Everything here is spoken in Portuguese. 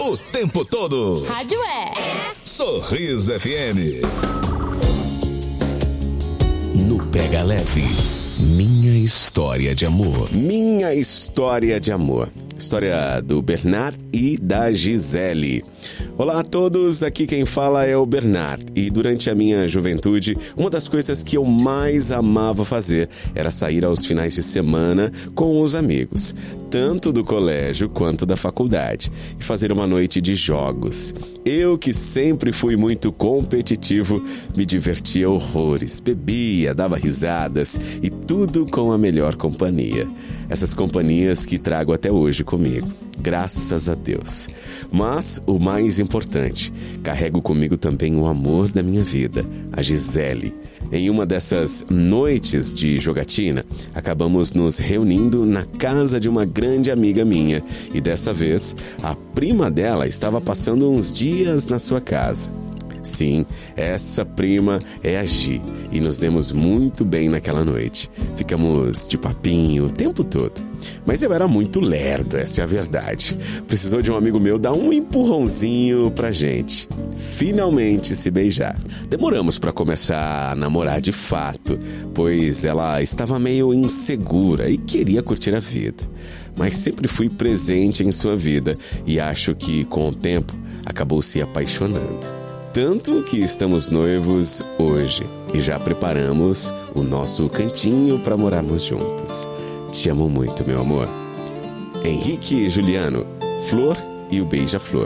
o tempo todo. Rádio é Sorriso FM. No Pega Leve, minha história de amor. Minha história de amor. História do Bernard e da Gisele. Olá a todos, aqui quem fala é o Bernard. E durante a minha juventude, uma das coisas que eu mais amava fazer era sair aos finais de semana com os amigos, tanto do colégio quanto da faculdade, e fazer uma noite de jogos. Eu, que sempre fui muito competitivo, me divertia horrores, bebia, dava risadas e tudo com a melhor companhia. Essas companhias que trago até hoje comigo, graças a Deus. Mas o mais importante, carrego comigo também o amor da minha vida, a Gisele. Em uma dessas noites de jogatina, acabamos nos reunindo na casa de uma grande amiga minha e dessa vez a prima dela estava passando uns dias na sua casa. Sim, essa prima é a Gi e nos demos muito bem naquela noite. Ficamos de papinho o tempo todo. Mas eu era muito lerdo, essa é a verdade. Precisou de um amigo meu dar um empurrãozinho pra gente finalmente se beijar. Demoramos pra começar a namorar de fato, pois ela estava meio insegura e queria curtir a vida. Mas sempre fui presente em sua vida e acho que com o tempo acabou se apaixonando. Tanto que estamos noivos hoje e já preparamos o nosso cantinho para morarmos juntos. Te amo muito, meu amor. Henrique e Juliano, Flor e o Beija-Flor.